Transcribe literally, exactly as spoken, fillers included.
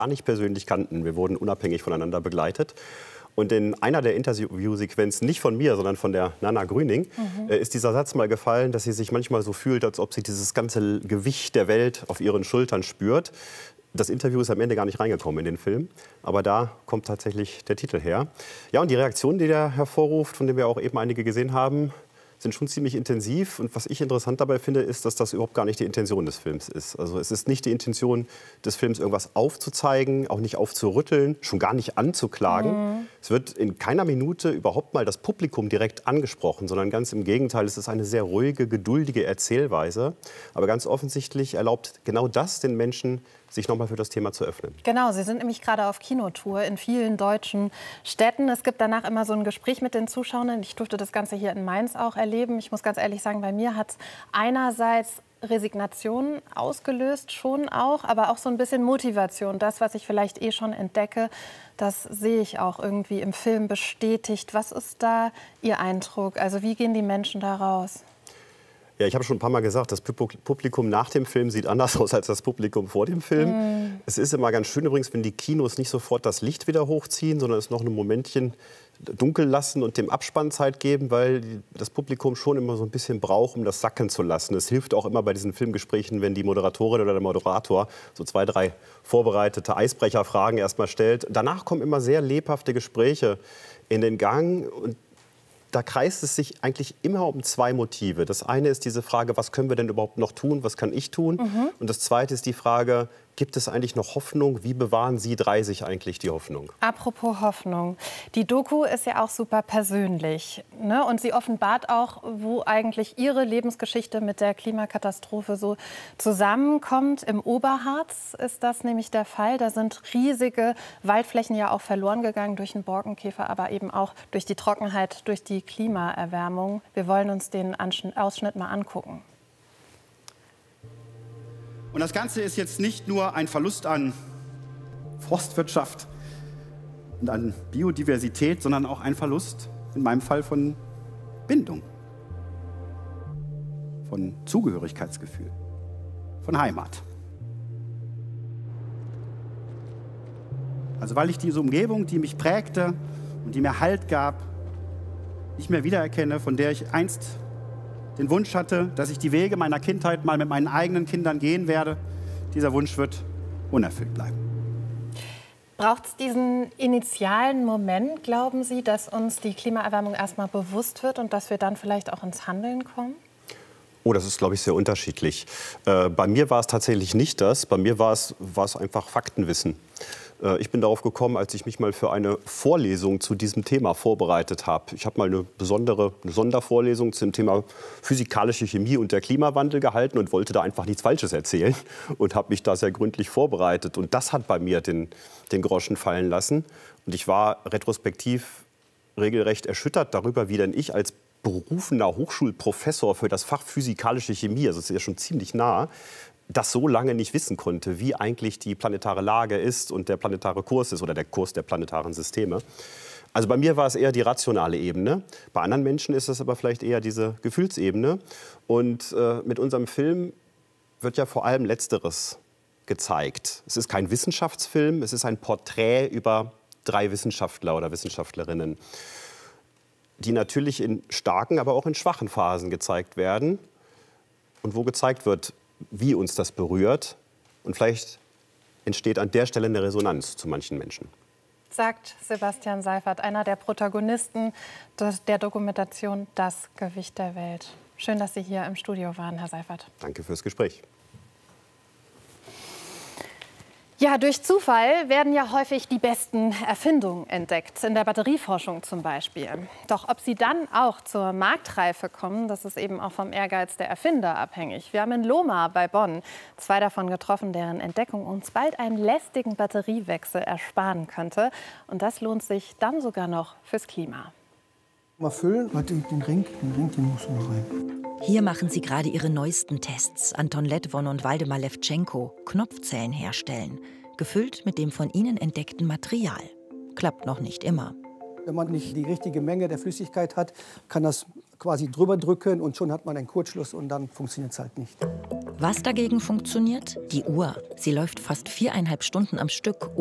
gar nicht persönlich kannten. Wir wurden unabhängig voneinander begleitet. Und in einer der Interviewsequenzen, nicht von mir, sondern von der Nana Grüning, mhm. äh, ist dieser Satz mal gefallen, dass sie sich manchmal so fühlt, als ob sie dieses ganze Gewicht der Welt auf ihren Schultern spürt. Das Interview ist am Ende gar nicht reingekommen in den Film, aber da kommt tatsächlich der Titel her. Ja, und die Reaktionen, die der hervorruft, von denen wir auch eben einige gesehen haben, sind schon ziemlich intensiv. Und was ich interessant dabei finde, ist, dass das überhaupt gar nicht die Intention des Films ist. Also es ist nicht die Intention des Films, irgendwas aufzuzeigen, auch nicht aufzurütteln, schon gar nicht anzuklagen. Mhm. Es wird in keiner Minute überhaupt mal das Publikum direkt angesprochen, sondern ganz im Gegenteil, es ist eine sehr ruhige, geduldige Erzählweise. Aber ganz offensichtlich erlaubt genau das den Menschen, sich noch mal für das Thema zu öffnen. Genau, Sie sind nämlich gerade auf Kinotour in vielen deutschen Städten. Es gibt danach immer so ein Gespräch mit den Zuschauern. Ich durfte das Ganze hier in Mainz auch erleben. Ich muss ganz ehrlich sagen, bei mir hat es einerseits Resignation ausgelöst, schon auch, aber auch so ein bisschen Motivation. Das, was ich vielleicht eh schon entdecke, das sehe ich auch irgendwie im Film bestätigt. Was ist da Ihr Eindruck? Also wie gehen die Menschen da raus? Ja, ich habe schon ein paar Mal gesagt, das Publikum nach dem Film sieht anders aus als das Publikum vor dem Film. Mm. Es ist immer ganz schön übrigens, wenn die Kinos nicht sofort das Licht wieder hochziehen, sondern es noch ein Momentchen dunkel lassen und dem Abspann Zeit geben, weil das Publikum schon immer so ein bisschen braucht, um das sacken zu lassen. Es hilft auch immer bei diesen Filmgesprächen, wenn die Moderatorin oder der Moderator so zwei, drei vorbereitete Eisbrecherfragen erstmal stellt. Danach kommen immer sehr lebhafte Gespräche in den Gang. Und da kreist es sich eigentlich immer um zwei Motive. Das eine ist diese Frage, was können wir denn überhaupt noch tun, was kann ich tun? Mhm. Und das zweite ist die Frage, gibt es eigentlich noch Hoffnung? Wie bewahren Sie drei sich eigentlich die Hoffnung? Apropos Hoffnung. Die Doku ist ja auch super persönlich, ne? Und sie offenbart auch, wo eigentlich Ihre Lebensgeschichte mit der Klimakatastrophe so zusammenkommt. Im Oberharz ist das nämlich der Fall. Da sind riesige Waldflächen ja auch verloren gegangen durch den Borkenkäfer, aber eben auch durch die Trockenheit, durch die Klimaerwärmung. Wir wollen uns den Ausschnitt mal angucken. Und das Ganze ist jetzt nicht nur ein Verlust an Forstwirtschaft und an Biodiversität, sondern auch ein Verlust, in meinem Fall, von Bindung, von Zugehörigkeitsgefühl, von Heimat. Also weil ich diese Umgebung, die mich prägte und die mir Halt gab, nicht mehr wiedererkenne, von der ich einst den Wunsch hatte, dass ich die Wege meiner Kindheit mal mit meinen eigenen Kindern gehen werde. Dieser Wunsch wird unerfüllt bleiben. Braucht es diesen initialen Moment, glauben Sie, dass uns die Klimaerwärmung erstmal bewusst wird und dass wir dann vielleicht auch ins Handeln kommen? Oh, das ist, glaube ich, sehr unterschiedlich. Äh, bei mir war es tatsächlich nicht das. Bei mir war es, war es einfach Faktenwissen. Äh, ich bin darauf gekommen, als ich mich mal für eine Vorlesung zu diesem Thema vorbereitet habe. Ich habe mal eine besondere eine Sondervorlesung zum Thema physikalische Chemie und der Klimawandel gehalten und wollte da einfach nichts Falsches erzählen und habe mich da sehr gründlich vorbereitet. Und das hat bei mir den, den Groschen fallen lassen. Und ich war retrospektiv regelrecht erschüttert darüber, wie denn ich als berufener Hochschulprofessor für das Fach physikalische Chemie, also das ist ja schon ziemlich nah, das so lange nicht wissen konnte, wie eigentlich die planetare Lage ist und der planetare Kurs ist oder der Kurs der planetaren Systeme. Also bei mir war es eher die rationale Ebene. Bei anderen Menschen ist es aber vielleicht eher diese Gefühlsebene. Und äh, mit unserem Film wird ja vor allem Letzteres gezeigt. Es ist kein Wissenschaftsfilm, es ist ein Porträt über drei Wissenschaftler oder Wissenschaftlerinnen, die natürlich in starken, aber auch in schwachen Phasen gezeigt werden und wo gezeigt wird, wie uns das berührt. Und vielleicht entsteht an der Stelle eine Resonanz zu manchen Menschen. Sagt Sebastian Seifert, einer der Protagonisten der Dokumentation Das Gewicht der Welt. Schön, dass Sie hier im Studio waren, Herr Seifert. Danke fürs Gespräch. Ja, durch Zufall werden ja häufig die besten Erfindungen entdeckt, in der Batterieforschung zum Beispiel. Doch ob sie dann auch zur Marktreife kommen, das ist eben auch vom Ehrgeiz der Erfinder abhängig. Wir haben in Lohmar bei Bonn zwei davon getroffen, deren Entdeckung uns bald einen lästigen Batteriewechsel ersparen könnte. Und das lohnt sich dann sogar noch fürs Klima. Mal füllen, den, den Ring, den Ring, den musst du noch rein. Hier machen sie gerade ihre neuesten Tests. Anton Letwon und Waldemar Lewtschenko, Knopfzellen herstellen, gefüllt mit dem von ihnen entdeckten Material. Klappt noch nicht immer. Wenn man nicht die richtige Menge der Flüssigkeit hat, kann das quasi drüber drücken und schon hat man einen Kurzschluss und dann funktioniert es halt nicht. Was dagegen funktioniert? Die Uhr. Sie läuft fast viereinhalb Stunden am Stück,